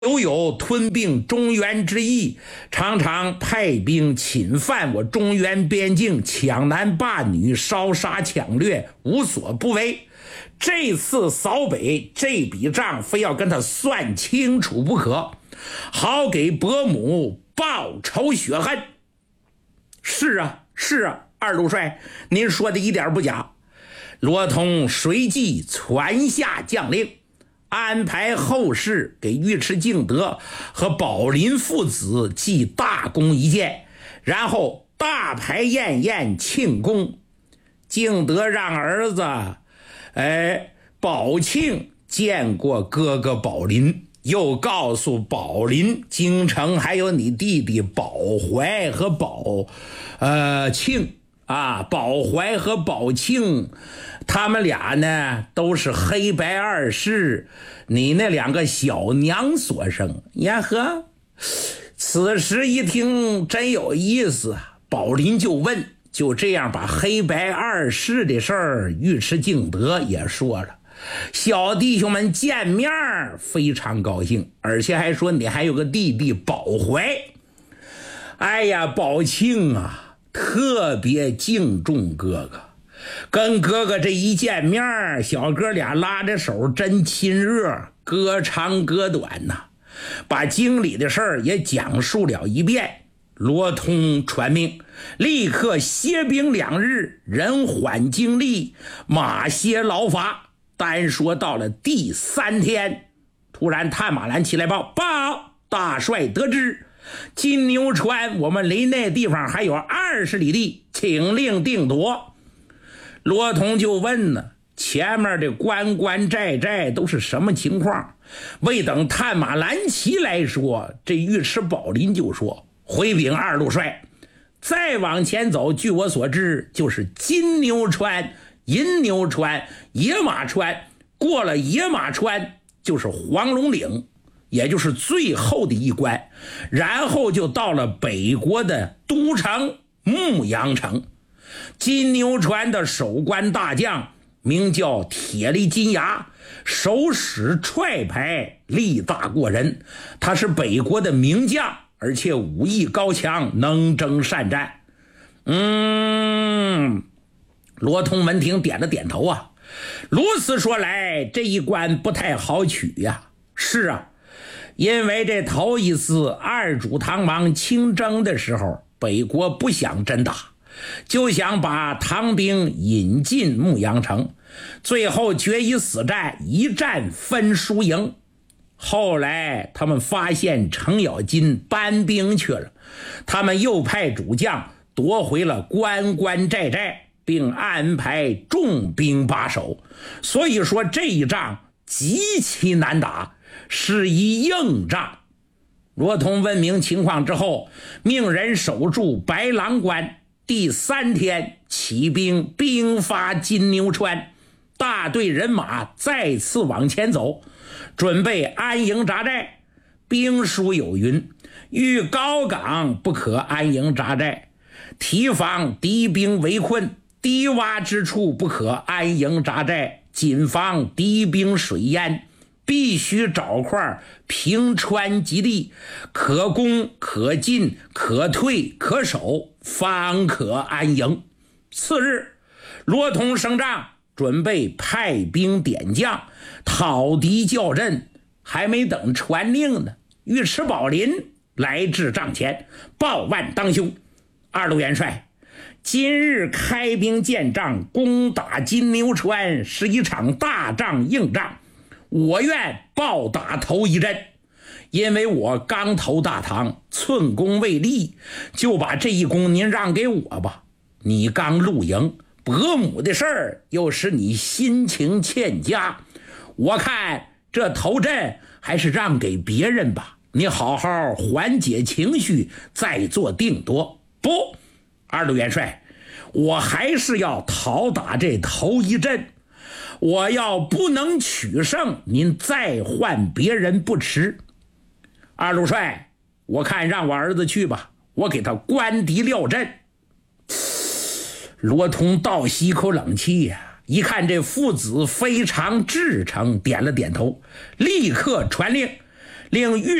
有吞并中原之意，常常派兵侵犯我中原边境，抢男霸女，烧杀抢掠，无所不为。这次扫北这笔账非要跟他算清楚不可，好给伯母报仇雪恨。是啊，二路帅，您说的一点不假。罗通随即传下将令，安排后事给尉迟敬德和宝林父子记大功一件，然后大排宴宴庆功。敬德让儿子宝庆见过哥哥宝林，又告诉宝林京城还有你弟弟宝怀和宝庆啊，宝怀和宝庆他们俩呢都是黑白二世，你那两个小娘所生呀呵。此时一听真有意思，宝林就问，就这样把黑白二世的事儿尉迟敬德也说了。小弟兄们见面非常高兴，而且还说你还有个弟弟宝怀。哎呀，宝庆啊特别敬重哥哥，跟哥哥这一见面，小哥俩拉着手真亲热，哥长哥短呐，把经理的事儿也讲述了一遍。罗通传命，立刻歇兵2日，人缓精力，马歇劳乏。单说到了第3天，突然探马兰起来报，大帅得知金牛川我们离那地方还有20里地，请令定夺。罗通就问呢，前面的关寨都是什么情况？未等探马兰骑来说，这尉迟宝林就说，回禀二路帅，再往前走，据我所知就是金牛川、银牛川、野马川，过了野马川就是黄龙岭，也就是最后的一关，然后就到了北国的都城牧羊城。金牛川的守关大将名叫铁力金牙，手使踹牌，力大过人，他是北国的名将，而且武艺高强，能征善战。罗通闻听点了点头啊。如此说来，这一关不太好取呀。是啊，因为这头一次二主唐王亲征的时候，北国不想真打，就想把唐兵引进牧羊城，最后决一死战，一战分输赢。后来他们发现程咬金搬兵去了，他们又派主将夺回了关寨，并安排重兵把守。所以说这一仗极其难打，是一硬仗。罗通问明情况之后，命人守住白狼关。第3天起兵发金牛川，大队人马再次往前走，准备安营扎寨。兵书有云，遇高岗不可安营扎寨，提防敌兵围困，低洼之处不可安营扎寨，谨防敌兵水淹，必须找块平川极地，可攻可进可退可守，方可安营。次日，罗通升帐，准备派兵点将讨敌校阵。还没等传令呢，尉迟宝林来至帐前，报万当兄，二路元帅，今日开兵建仗，攻打金牛川，是一场大仗硬仗，我愿报打头一阵。因为我刚投大唐，寸功未立，就把这一功您让给我吧。你刚入营，伯母的事儿又使你心情欠佳，我看这头阵还是让给别人吧，你好好缓解情绪，再做定夺。不，二路元帅，我还是要讨打这头一阵，我要不能取胜，您再换别人不迟。二路帅，我看让我儿子去吧，我给他关敌料阵。罗通倒吸一口冷气呀，一看这父子非常至诚，点了点头，立刻传令令豫